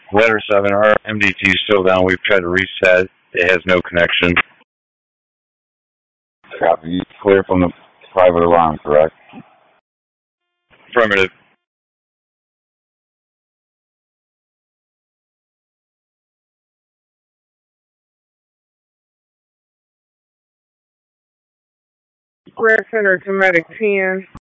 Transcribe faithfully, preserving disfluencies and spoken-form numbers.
Letter seven, our M D T is still down. We've tried to reset. It has no connection. Copy. Clear from the private alarm, correct? Affirmative. Square Center to Medic ten.